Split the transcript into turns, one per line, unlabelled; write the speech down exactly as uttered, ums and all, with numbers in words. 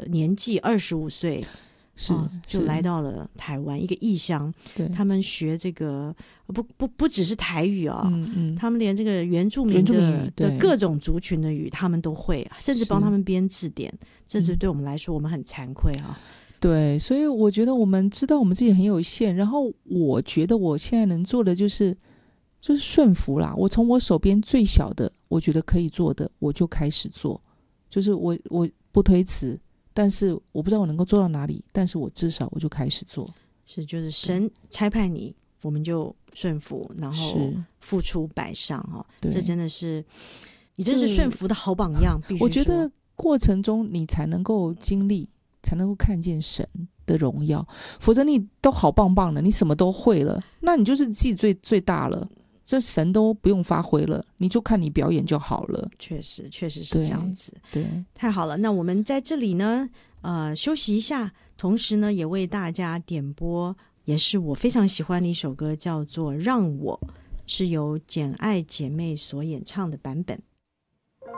年纪二十五岁
是、
哦、就来到了台湾一个异乡，
对，
他们学这个不不不只是台语啊、哦
嗯嗯，
他们连这个原住民
原住民
的
语对
的各种族群的语他们都会，甚至帮他们编字典，这是
嗯
对我们来说我们很惭愧啊。
对，所以我觉得我们知道我们自己很有限，然后我觉得我现在能做的就是就是顺服啦，我从我手边最小的我觉得可以做的我就开始做，就是我我不推辞，但是我不知道我能够做到哪里，但是我至少我就开始做。
是，就是神差派你，我们就顺服，然后付出百上哦。这真的是你真是顺服的好榜样，必须说。
我觉得过程中你才能够经历，才能够看见神的荣耀，否则你都好棒棒的，你什么都会了，那你就是自己最最大了，这神都不用发挥了，你就看你表演就好了。
确实确实是这样子。
对， 对，
太好了。那我们在这里呢呃休息一下，同时呢也为大家点播也是我非常喜欢的一首歌，叫做《让我》，是由简爱姐妹所演唱的版本。